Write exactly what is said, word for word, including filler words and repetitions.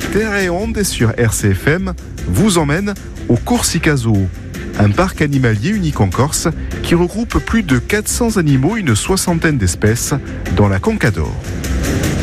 Terre et Onde sur R C F M vous emmène au Corsica Zoo, un parc animalier unique en Corse qui regroupe plus de quatre cents animaux, une soixantaine d'espèces dans la Conca d'Or.